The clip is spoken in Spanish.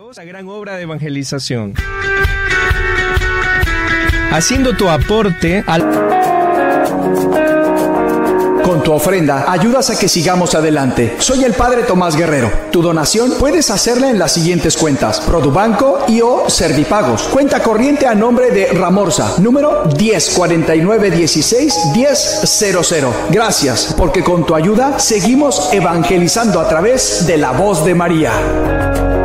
La gran obra de evangelización. Haciendo tu aporte Con tu ofrenda, ayudas a que sigamos adelante. Soy el Padre Tomás Guerrero. Tu donación puedes hacerla en las siguientes cuentas: Produbanco y o Servipagos. Cuenta corriente a nombre de Ramorza, número 1049161000. Gracias, porque con tu ayuda seguimos evangelizando a través de la voz de María.